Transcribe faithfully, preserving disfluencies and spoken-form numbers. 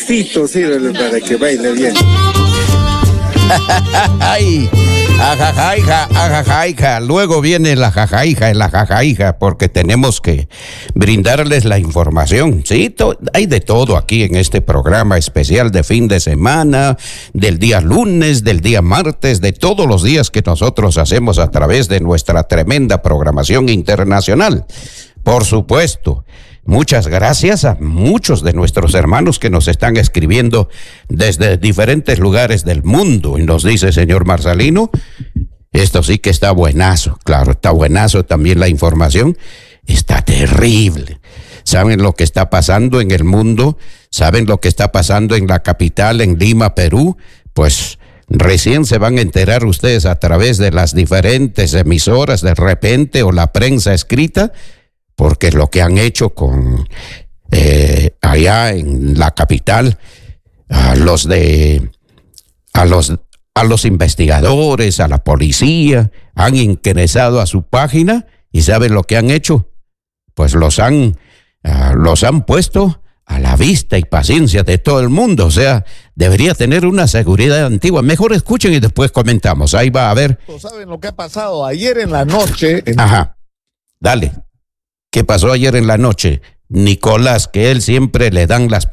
pasito sirve para que baile bien. Ay, ajajaija, ajajaija. Luego viene la jajaija y la jajaija, porque tenemos que brindarles la información. Sí, to- hay de todo aquí en este programa especial de fin de semana, del día lunes, del día martes, de todos los días que nosotros hacemos a través de nuestra tremenda programación internacional. Por supuesto. Muchas gracias a muchos de nuestros hermanos que nos están escribiendo desde diferentes lugares del mundo. Y nos dice, señor Marcelino, esto sí que está buenazo. Claro, está buenazo también la información. Está terrible. ¿Saben lo que está pasando en el mundo? ¿Saben lo que está pasando en la capital, en Lima, Perú? Pues recién se van a enterar ustedes a través de las diferentes emisoras de repente o la prensa escrita, porque lo que han hecho con eh, allá en la capital, a los de a los a los investigadores, a la policía, han ingresado a su página y ¿saben lo que han hecho? Pues los han uh, los han puesto a la vista y paciencia de todo el mundo. O sea, debería tener una seguridad antigua. Mejor escuchen y después comentamos. Ahí va a ver. ¿Saben lo que ha pasado ayer en la noche? En... Ajá, dale. ¿Qué pasó ayer en la noche? Nicolás, que él siempre le dan las